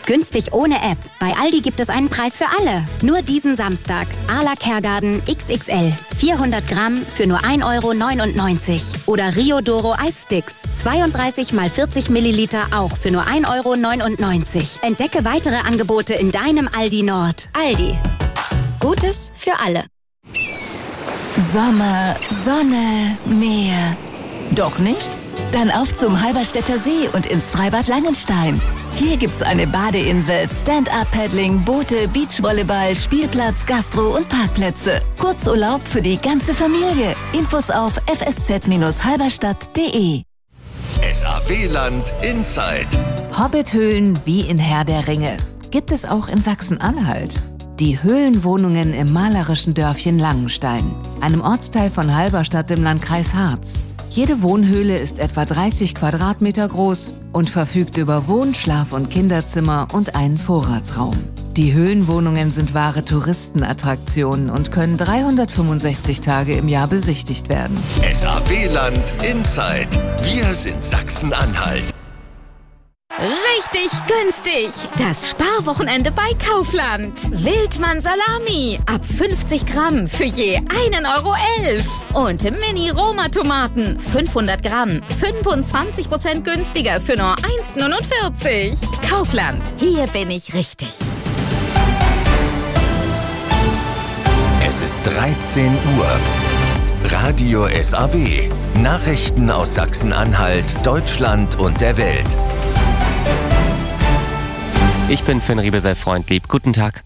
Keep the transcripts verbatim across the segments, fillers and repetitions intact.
Günstig ohne App. Bei Aldi gibt es einen Preis für alle. Nur diesen Samstag. Arla Kergarten X X L. vierhundert Gramm für nur ein Euro neunundneunzig. Oder Rio Doro Eissticks. zweiunddreißig mal vierzig Milliliter auch für nur ein Euro neunundneunzig. Entdecke weitere Angebote in deinem Aldi Nord. Aldi. Gutes für alle. Sommer, Sonne, Meer. Doch nicht? Dann auf zum Halberstädter See und ins Freibad Langenstein. Hier gibt's eine Badeinsel, Stand-Up-Paddling, Boote, Beachvolleyball, Spielplatz, Gastro und Parkplätze. Kurzurlaub für die ganze Familie. Infos auf f s z halberstadt punkt d e. S A W-Land Inside. Hobbithöhlen wie in Herr der Ringe. Gibt es auch in Sachsen-Anhalt. Die Höhlenwohnungen im malerischen Dörfchen Langenstein, einem Ortsteil von Halberstadt im Landkreis Harz. Jede Wohnhöhle ist etwa dreißig Quadratmeter groß und verfügt über Wohn-, Schlaf- und Kinderzimmer und einen Vorratsraum. Die Höhlenwohnungen sind wahre Touristenattraktionen und können dreihundertfünfundsechzig Tage im Jahr besichtigt werden. S A W-Land Inside. Wir sind Sachsen-Anhalt. Richtig günstig! Das Sparwochenende bei Kaufland. Wildmann Salami ab fünfzig Gramm für je einen Euro elf. Und Mini-Roma-Tomaten fünfhundert Gramm, fünfundzwanzig Prozent günstiger für nur eins neunundvierzig. Kaufland, hier bin ich richtig. Es ist dreizehn Uhr. Radio S A W. Nachrichten aus Sachsen-Anhalt, Deutschland und der Welt. Ich bin Finn Riebesell-Freundlieb. Guten Tag.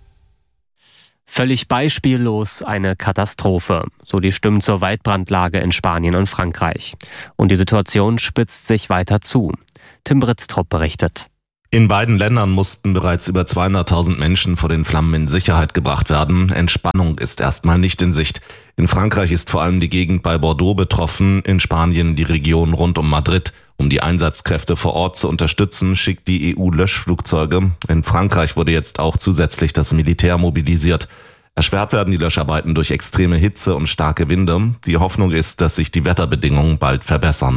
Völlig beispiellos eine Katastrophe. So die Stimmen zur Waldbrandlage in Spanien und Frankreich. Und die Situation spitzt sich weiter zu. Tim Britztrup berichtet. In beiden Ländern mussten bereits über zweihunderttausend Menschen vor den Flammen in Sicherheit gebracht werden. Entspannung ist erstmal nicht in Sicht. In Frankreich ist vor allem die Gegend bei Bordeaux betroffen, in Spanien die Region rund um Madrid. Um die Einsatzkräfte vor Ort zu unterstützen, schickt die E U Löschflugzeuge. In Frankreich wurde jetzt auch zusätzlich das Militär mobilisiert. Erschwert werden die Löscharbeiten durch extreme Hitze und starke Winde. Die Hoffnung ist, dass sich die Wetterbedingungen bald verbessern.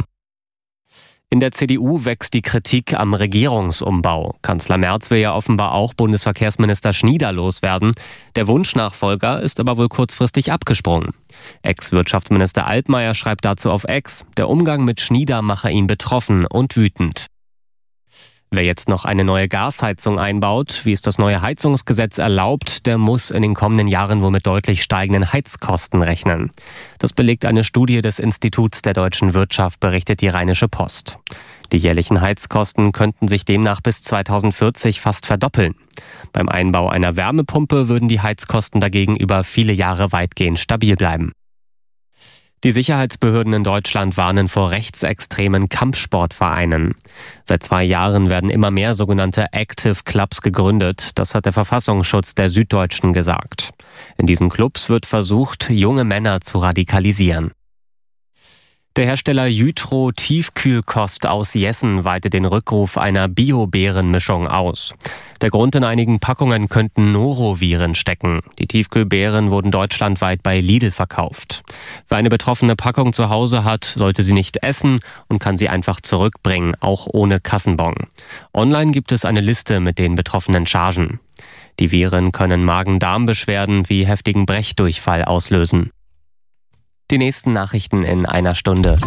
In der C D U wächst die Kritik am Regierungsumbau. Kanzler Merz will ja offenbar auch Bundesverkehrsminister Schnieder loswerden. Der Wunschnachfolger ist aber wohl kurzfristig abgesprungen. Ex-Wirtschaftsminister Altmaier schreibt dazu auf X, der Umgang mit Schnieder mache ihn betroffen und wütend. Wer jetzt noch eine neue Gasheizung einbaut, wie es das neue Heizungsgesetz erlaubt, der muss in den kommenden Jahren wohl mit deutlich steigenden Heizkosten rechnen. Das belegt eine Studie des Instituts der deutschen Wirtschaft, berichtet die Rheinische Post. Die jährlichen Heizkosten könnten sich demnach bis zweitausendvierzig fast verdoppeln. Beim Einbau einer Wärmepumpe würden die Heizkosten dagegen über viele Jahre weitgehend stabil bleiben. Die Sicherheitsbehörden in Deutschland warnen vor rechtsextremen Kampfsportvereinen. Seit zwei Jahren werden immer mehr sogenannte Active Clubs gegründet. Das hat der Verfassungsschutz der Süddeutschen gesagt. In diesen Clubs wird versucht, junge Männer zu radikalisieren. Der Hersteller Jytro Tiefkühlkost aus Jessen weitet den Rückruf einer Bio-Beeren-Mischung aus. Der Grund: in einigen Packungen könnten Noroviren stecken. Die Tiefkühlbeeren wurden deutschlandweit bei Lidl verkauft. Wer eine betroffene Packung zu Hause hat, sollte sie nicht essen und kann sie einfach zurückbringen, auch ohne Kassenbon. Online gibt es eine Liste mit den betroffenen Chargen. Die Viren können Magen-Darm-Beschwerden wie heftigen Brechdurchfall auslösen. Die nächsten Nachrichten in einer Stunde.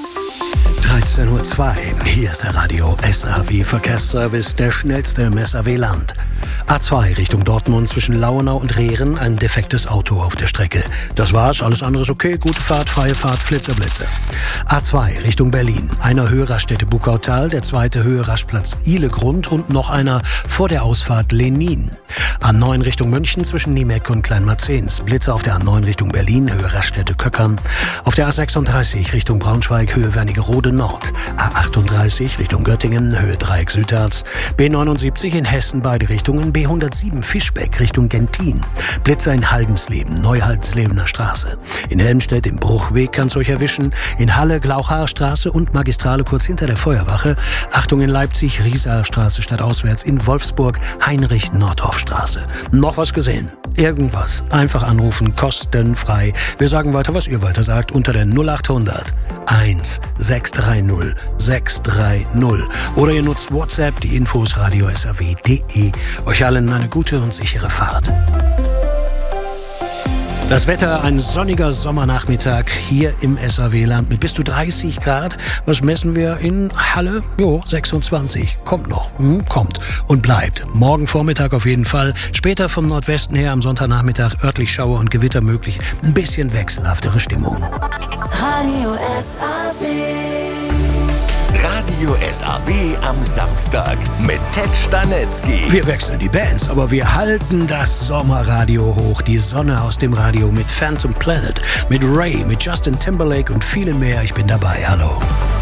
dreizehn Uhr zwei. Hier ist der Radio S A W Verkehrsservice, der schnellste im S A W-Land. A zwei Richtung Dortmund zwischen Lauenau und Rehren, ein defektes Auto auf der Strecke. Das war's, alles andere ist okay, gute Fahrt, freie Fahrt, Flitzer, Blitze. A zwei Richtung Berlin, einer Höhe Raststätte Buckautal, der zweite Höhe Rastplatz Ihlegrund und noch einer vor der Ausfahrt Lenin. A neun Richtung München zwischen Niemeck und Kleinmarzens, Blitze auf der A neun Richtung Berlin, Höhe Raststätte Köckern. Auf der A sechsunddreißig Richtung Braunschweig, Höhe Wernigerode Nord. A achtunddreißig Richtung Göttingen, Höhe Dreieck Südharz. B neunundsiebzig in Hessen beide Richtungen, B hundertsieben Fischbeck Richtung Gentin. Blitzer in Haldensleben, Neuhaldenslebener Straße. In Helmstedt im Bruchweg kann's euch erwischen. In Halle, Glauchaer Straße und Magistrale kurz hinter der Feuerwache. Achtung in Leipzig, Riesaer Straße stadtauswärts. In Wolfsburg, Heinrich-Nordhoff-Straße. Noch was gesehen? Irgendwas? Einfach anrufen, kostenfrei. Wir sagen weiter, was ihr weiter sagt, unter der null achthundert eins sechs drei null sechs drei null. Oder ihr nutzt WhatsApp, die Infos radio s r w punkt d e. Euch allen eine gute und sichere Fahrt. Das Wetter, ein sonniger Sommernachmittag hier im S R W-Land mit bis zu dreißig Grad. Was messen wir in Halle? Jo, sechsundzwanzig. Kommt noch. Hm, kommt und bleibt. Morgen Vormittag auf jeden Fall. Später vom Nordwesten her am Sonntagnachmittag örtlich Schauer und Gewitter möglich. Ein bisschen wechselhaftere Stimmung. Radio S R W. Radio S R W am Samstag mit Ted Stanetzky. Wir wechseln die Bands, aber wir halten das Sommerradio hoch. Die Sonne aus dem Radio mit Phantom Planet, mit Ray, mit Justin Timberlake und vielen mehr. Ich bin dabei. Hallo.